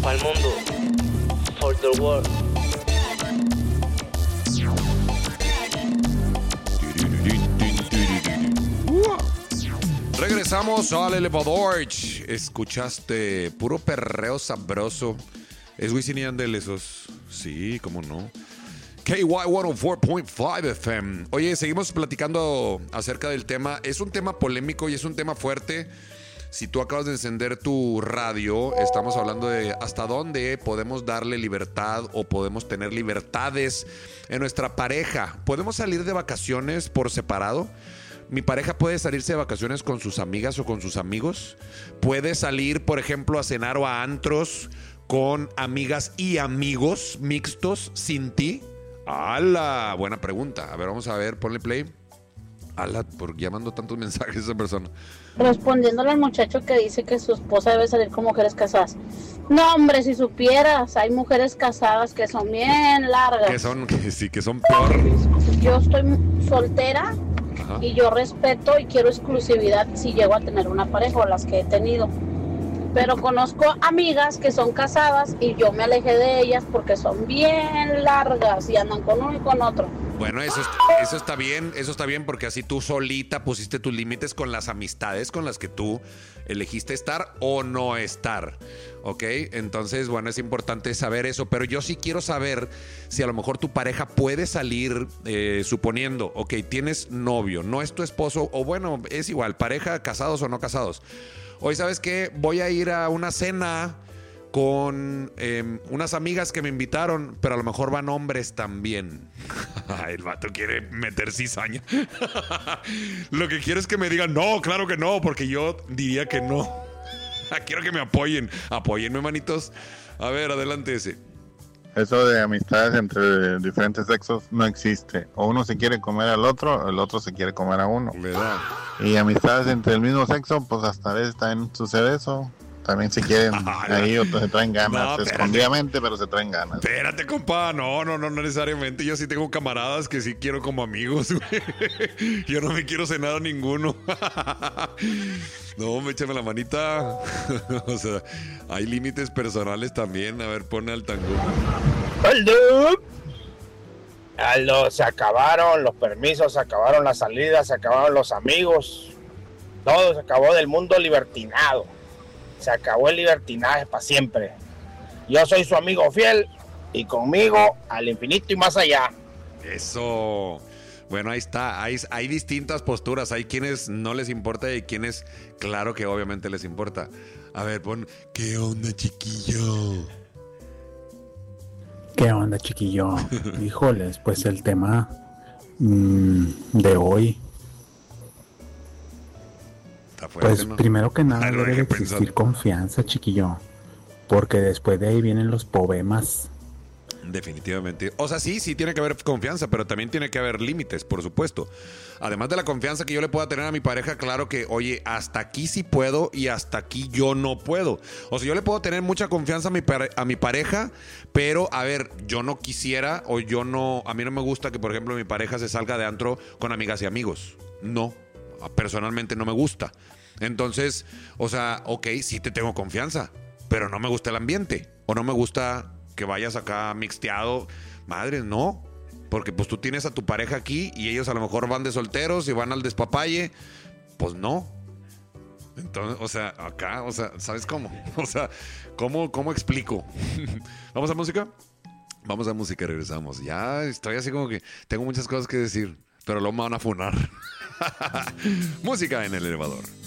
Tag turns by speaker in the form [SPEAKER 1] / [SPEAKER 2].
[SPEAKER 1] Pa'l mundo. For the world.
[SPEAKER 2] Regresamos al elevador. Escuchaste puro perreo sabroso. Es Wisin y Yandel esos. Sí, cómo no. KY 104.5 FM. Oye, seguimos platicando acerca del tema. Es un tema polémico y es un tema fuerte. Si tú acabas de encender tu radio, estamos hablando de hasta dónde podemos darle libertad o podemos tener libertades en nuestra pareja. ¿Podemos salir de vacaciones por separado? Mi pareja puede salirse de vacaciones con sus amigas o con sus amigos. Puede salir, por ejemplo, a cenar o a antros con amigas y amigos mixtos sin ti. ¡Hala! Buena pregunta. A ver, vamos a ver, ponle play. ¡Hala! ¿Por qué mando tantos mensajes a esa persona?
[SPEAKER 3] Respondiéndole al muchacho que dice que su esposa debe salir con mujeres casadas. No, hombre, si supieras, hay mujeres casadas que son bien largas.
[SPEAKER 2] Que son peor.
[SPEAKER 3] Yo estoy soltera.
[SPEAKER 2] Ajá.
[SPEAKER 3] Y yo respeto y quiero exclusividad si llego a tener una pareja o las que he tenido. Pero conozco amigas que son casadas y yo me alejé de ellas porque son bien largas y andan con uno y con otro.
[SPEAKER 2] Bueno, eso está bien porque así tú solita pusiste tus límites con las amistades con las que tú elegiste estar o no estar, ¿ok? Entonces, bueno, es importante saber eso, pero yo sí quiero saber si a lo mejor tu pareja puede salir, suponiendo, ok, tienes novio, no es tu esposo, o bueno, es igual, pareja, casados o no casados. Hoy, ¿sabes qué? Voy a ir a una cena con unas amigas que me invitaron, pero a lo mejor van hombres también. El vato quiere meter cizaña. Lo que quiero es que me digan, no, claro que no, porque yo diría que no. Quiero que me apoyen. Apóyenme, manitos. A ver, adelante ese.
[SPEAKER 4] Eso de amistades entre diferentes sexos no existe. O uno se quiere comer al otro, el otro se quiere comer a uno.
[SPEAKER 2] ¿Verdad?
[SPEAKER 4] Y amistades entre el mismo sexo, pues hasta a veces también sucede eso. También se quieren ahí, otros se traen ganas,
[SPEAKER 2] No,
[SPEAKER 4] escondidamente, pero se traen ganas.
[SPEAKER 2] Espérate, compa, no necesariamente. Yo sí tengo camaradas que sí quiero como amigos, güey. Yo no me quiero cenar a ninguno. No, échame la manita. O sea, hay límites personales también. A ver, pone al tango.
[SPEAKER 5] Aldo, se acabaron los permisos, se acabaron las salidas, se acabaron los amigos. Todo se acabó del mundo libertinado. Se acabó el libertinaje para siempre. Yo soy su amigo fiel y conmigo al infinito y más allá.
[SPEAKER 2] Eso. Bueno, ahí está. Hay distintas posturas. Hay quienes no les importa y hay quienes, claro que obviamente les importa. A ver, pon, ¿qué onda, chiquillo?
[SPEAKER 6] ¿Qué onda, chiquillo? Híjoles, pues el tema de hoy. Pues
[SPEAKER 2] ¿no?
[SPEAKER 6] primero que nada
[SPEAKER 2] lo
[SPEAKER 6] debe de
[SPEAKER 2] dejé
[SPEAKER 6] existir
[SPEAKER 2] pensando.
[SPEAKER 6] confianza, chiquillo. Porque después de ahí vienen los problemas.
[SPEAKER 2] Definitivamente. O sea, sí tiene que haber confianza, pero también tiene que haber límites, por supuesto. Además de la confianza que yo le pueda tener a mi pareja, claro que, oye, hasta aquí sí puedo y hasta aquí yo no puedo. O sea, yo le puedo tener mucha confianza a mi pareja, pero, a ver, yo no quisiera o a mí no me gusta que, por ejemplo, mi pareja se salga de antro con amigas y amigos. No, personalmente no me gusta. Entonces, o sea, ok, sí te tengo confianza, pero no me gusta el ambiente o no me gusta que vayas acá mixteado. Madre, no. Porque pues tú tienes a tu pareja aquí y ellos a lo mejor van de solteros y van al despapalle. Pues no. Entonces, o sea, acá, o sea, ¿sabes cómo? O sea, ¿cómo explico? ¿Vamos a música? Vamos a música y regresamos. Ya estoy así como que tengo muchas cosas que decir, pero luego me van a funar. Música en el elevador.